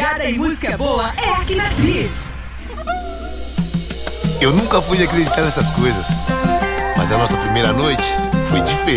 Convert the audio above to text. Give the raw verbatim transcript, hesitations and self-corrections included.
madrugada e música boa é aqui na Tri. Eu nunca fui acreditar nessas coisas, mas a nossa primeira noite foi diferente.